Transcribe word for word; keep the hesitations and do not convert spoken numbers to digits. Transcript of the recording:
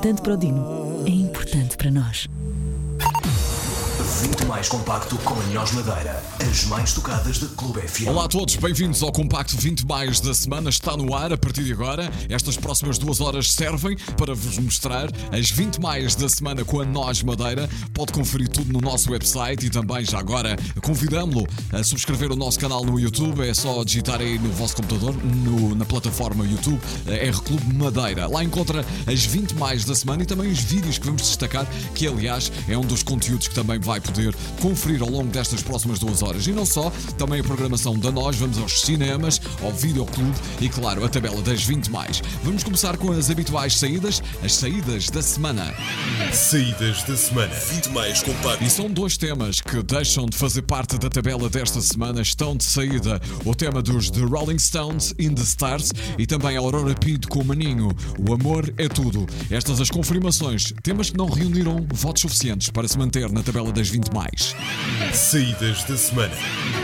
importante para o Dino, é importante para nós. vinte mais compacto com a Nós Madeira, as mais tocadas da Clube F M. Olá a todos, bem-vindos ao Compacto vinte mais da semana. Está no ar a partir de agora. Estas próximas duas horas servem para vos mostrar as vinte mais da semana com a Nós Madeira. Pode conferir tudo no nosso website e também já agora convidamo-lo a subscrever o nosso canal no YouTube. É só digitar aí no vosso computador, no, na plataforma YouTube R Clube Madeira. Lá encontra as vinte mais da semana e também os vídeos que vamos destacar, que aliás é um dos conteúdos que também vai poder conferir ao longo destas próximas duas horas. E não só, também a programação da Nós, vamos aos cinemas, ao videoclube e, claro, a tabela das vinte mais. Vamos começar com as habituais saídas, as saídas da semana. Saídas da semana. vinte mais compacto. E são dois temas que deixam de fazer parte da tabela desta semana, estão de saída. O tema dos The Rolling Stones, In The Stars, e também a Aurora Pinto com o Maninho, O Amor é Tudo. Estas as confirmações, temas que não reuniram votos suficientes para se manter na tabela das vinte mais. Saídas da semana.